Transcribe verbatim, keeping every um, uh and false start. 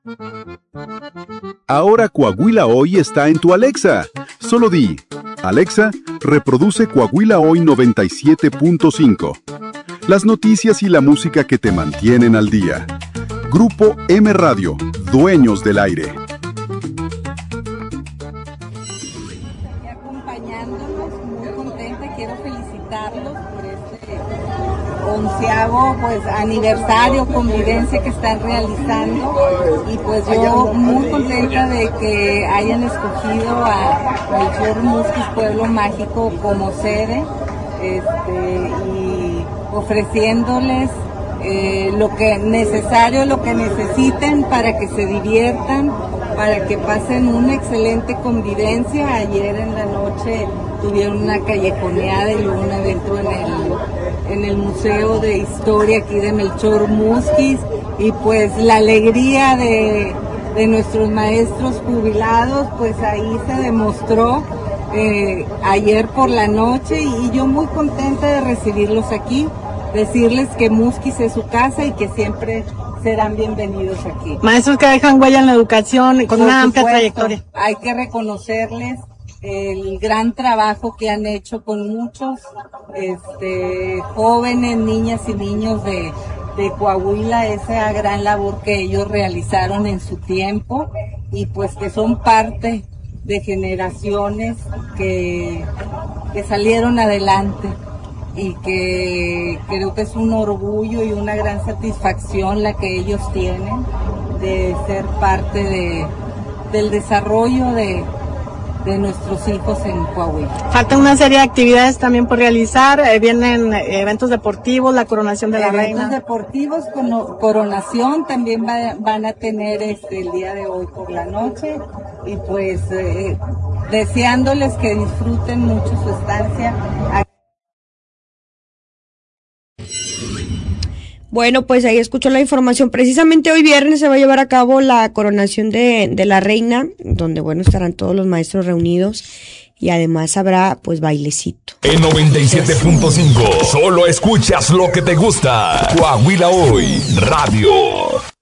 Ahora Coahuila Hoy está en tu Alexa. Solo di, Alexa, reproduce Coahuila Hoy noventa y siete punto cinco. Las noticias y la música que te mantienen al día. Grupo M Radio, dueños del aire. Acompañándonos, muy contenta, quiero felicitarlos por este onceavo pues aniversario, convivencia que están realizando, y pues yo muy contenta de que hayan escogido a Melchor Musquiz Pueblo Mágico como sede, este, y ofreciéndoles eh, lo que necesario, lo que necesiten para que se diviertan, para que pasen una excelente convivencia. Ayer en la noche tuvieron una callejoneada y un evento en el, en el Museo de Historia aquí de Melchor Musquiz, y pues la alegría de, de nuestros maestros jubilados, pues ahí se demostró eh, ayer por la noche, y yo muy contenta de recibirlos aquí, decirles que Musquiz es su casa y que siempre serán bienvenidos aquí. Maestros que dejan huella en la educación con Por una amplia supuesto, trayectoria. Hay que reconocerles el gran trabajo que han hecho con muchos este, jóvenes, niñas y niños de, de Coahuila, esa gran labor que ellos realizaron en su tiempo, y pues que son parte de generaciones que, que salieron adelante, y que creo que es un orgullo y una gran satisfacción la que ellos tienen de ser parte de, del desarrollo de, de nuestros hijos en Coahuila. Falta una serie de actividades también por realizar, eh, vienen eh, eventos deportivos, la coronación de la eventos reina. Eventos deportivos, con coronación también va, van a tener este, el día de hoy por la noche, y pues eh, deseándoles que disfruten mucho su estancia. Bueno, pues ahí escuchó la información. Precisamente hoy viernes se va a llevar a cabo la coronación de, de la reina, donde, bueno, estarán todos los maestros reunidos, y además habrá, pues, bailecito. En noventa y siete punto cinco, solo escuchas lo que te gusta. Coahuila Hoy Radio.